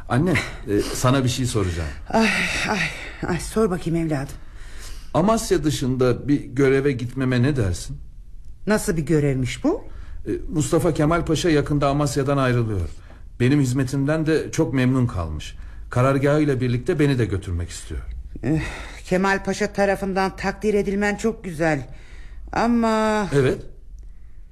Anne, sana bir şey soracağım. Ay, sor bakayım evladım. Amasya dışında bir göreve gitmeme ne dersin? Nasıl bir görevmiş bu? Mustafa Kemal Paşa yakında Amasya'dan ayrılıyor. Benim hizmetimden de çok memnun kalmış. Karargahıyla birlikte beni de götürmek istiyor. Kemal Paşa tarafından takdir edilmen çok güzel. Ama... Evet.